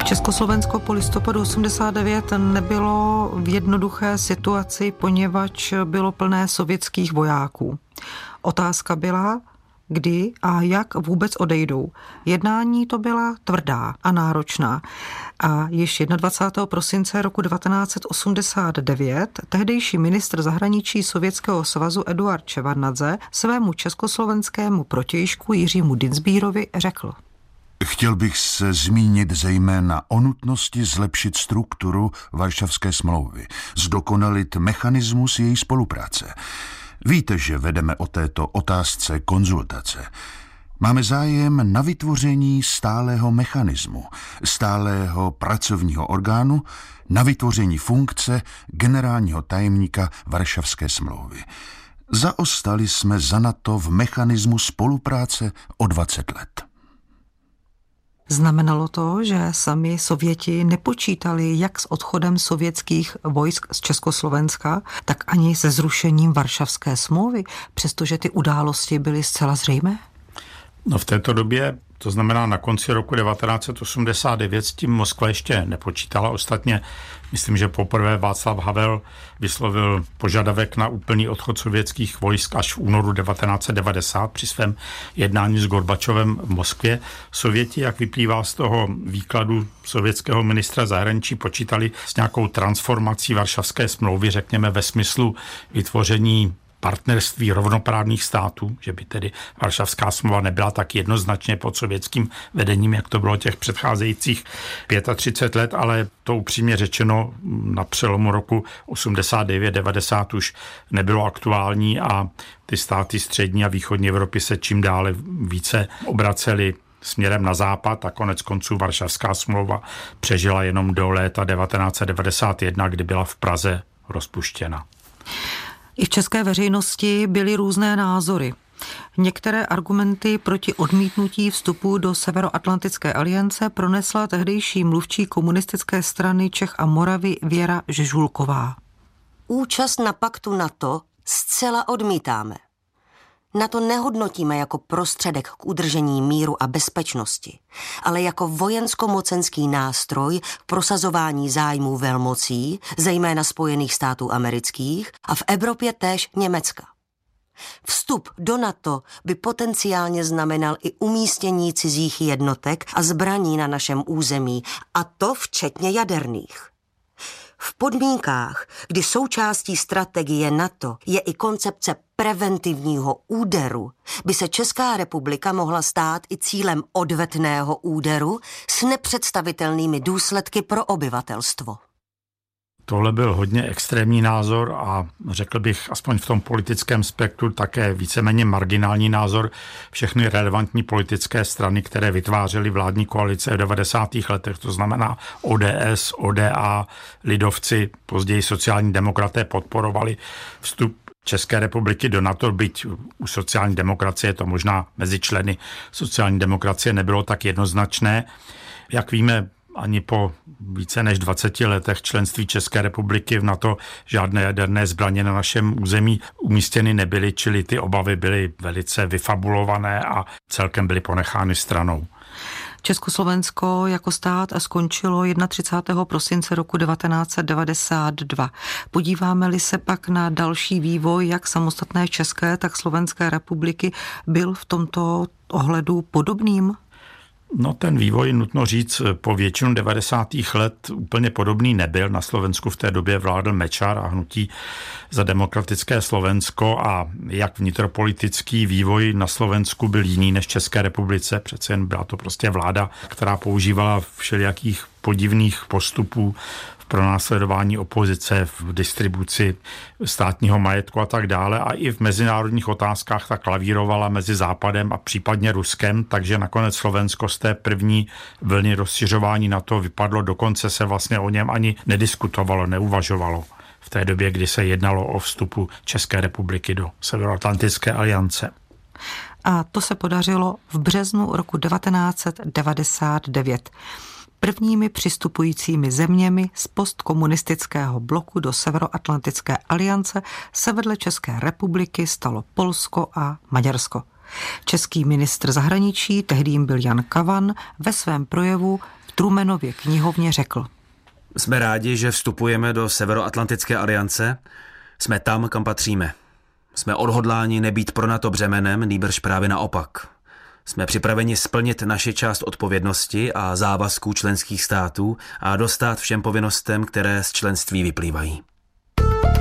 Československo po listopadu 89 nebylo v jednoduché situaci, poněvadž bylo plné sovětských vojáků. Otázka byla, kdy a jak vůbec odejdou. Jednání to byla tvrdá a náročná. A již 21. prosince roku 1989 tehdejší ministr zahraničí Sovětského svazu Eduard Ševardnadze svému československému protějšku Jiřímu Dienstbierovi řekl: Chtěl bych se zmínit zejména o nutnosti zlepšit strukturu Varšavské smlouvy, zdokonalit mechanismus její spolupráce. Víte, že vedeme o této otázce konzultace. Máme zájem na vytvoření stálého mechanismu, stálého pracovního orgánu, na vytvoření funkce generálního tajemníka Varšavské smlouvy. Zaostali jsme za NATO v mechanismu spolupráce o 20 let. Znamenalo to, že sami Sověti nepočítali jak s odchodem sovětských vojsk z Československa, tak ani se zrušením Varšavské smlouvy, přestože ty události byly zcela zřejmé? No v této době, to znamená na konci roku 1989, s tím Moskva ještě nepočítala. Ostatně myslím, že poprvé Václav Havel vyslovil požadavek na úplný odchod sovětských vojsk až v únoru 1990 při svém jednání s Gorbačovem v Moskvě. Sověti, jak vyplývá z toho výkladu sovětského ministra zahraničí, počítali s nějakou transformací Varšavské smlouvy, řekněme ve smyslu vytvoření partnerství rovnoprávných států, že by tedy Varšavská smlouva nebyla tak jednoznačně pod sovětským vedením, jak to bylo těch předcházejících 35 let, ale to upřímně řečeno na přelomu roku 89-90 už nebylo aktuální a ty státy střední a východní Evropy se čím dále více obracely směrem na západ a konec konců Varšavská smlouva přežila jenom do léta 1991, kdy byla v Praze rozpuštěna. I v české veřejnosti byly různé názory. Některé argumenty proti odmítnutí vstupu do Severoatlantické aliance pronesla tehdejší mluvčí komunistické strany Čech a Moravy Věra Žežulková. Účast na paktu NATO zcela odmítáme. NATO nehodnotíme jako prostředek k udržení míru a bezpečnosti, ale jako vojensko-mocenský nástroj k prosazování zájmů velmocí, zejména Spojených států amerických a v Evropě též Německa. Vstup do NATO by potenciálně znamenal i umístění cizích jednotek a zbraní na našem území, a to včetně jaderných. V podmínkách, kdy součástí strategie NATO je i koncepce preventivního úderu, by se Česká republika mohla stát i cílem odvetného úderu s nepředstavitelnými důsledky pro obyvatelstvo. Tohle byl hodně extrémní názor a řekl bych aspoň v tom politickém spektru také víceméně marginální názor. Všechny relevantní politické strany, které vytvářely vládní koalice v 90. letech, to znamená ODS, ODA, lidovci, později sociální demokraté podporovali vstup České republiky do NATO, byť u sociální demokracie to možná mezi členy sociální demokracie nebylo tak jednoznačné. Jak víme, ani po více než 20 letech členství České republiky v NATO žádné jaderné zbraně na našem území umístěny nebyly, čili ty obavy byly velice vyfabulované a celkem byly ponechány stranou. Československo jako stát skončilo 31. prosince roku 1992. Podíváme-li se pak na další vývoj jak samostatné České, tak Slovenské republiky, byl v tomto ohledu podobným? No ten vývoj, nutno říct, po většinu 90. let úplně podobný nebyl. Na Slovensku v té době vládl Mečiar a hnutí Za demokratické Slovensko a jak vnitropolitický vývoj na Slovensku byl jiný než v České republice. Přece jen byla to prostě vláda, která používala všelijakých podivných postupů pro následování opozice, v distribuci státního majetku a tak dále. A i v mezinárodních otázkách tak klavírovala mezi Západem a případně Ruskem, takže nakonec Slovensko z té první vlny rozšiřování NATO vypadlo, dokonce se vlastně o něm ani nediskutovalo, neuvažovalo v té době, kdy se jednalo o vstupu České republiky do Severoatlantické aliance. A to se podařilo v březnu roku 1999. Prvními přistupujícími zeměmi z postkomunistického bloku do Severoatlantické aliance se vedle České republiky stalo Polsko a Maďarsko. Český ministr zahraničí, tehdy jim byl Jan Kavan, ve svém projevu v Trumanově knihovně řekl: Jsme rádi, že vstupujeme do Severoatlantické aliance. Jsme tam, kam patříme. Jsme odhodláni nebýt pro NATO břemenem, nýbrž právě naopak. Jsme připraveni splnit naši část odpovědnosti a závazků členských států a dostát všem povinnostem, které z členství vyplývají.